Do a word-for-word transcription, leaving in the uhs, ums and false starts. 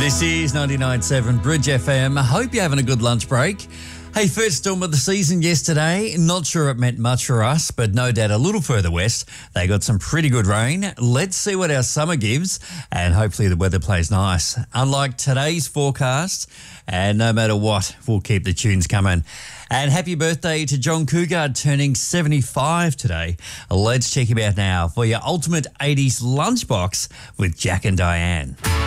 This is ninety-nine point seven Bridge F M. I hope you're having a good lunch break. Hey, first storm of the season yesterday. Not sure it meant much for us, but no doubt a little further west, they got some pretty good rain. Let's see what our summer gives, and hopefully the weather plays nice. Unlike today's forecast, and no matter what, we'll keep the tunes coming. And happy birthday to John Cougard, turning seventy-five today. Let's check him out now for your ultimate eighties lunchbox with Jack and Diane.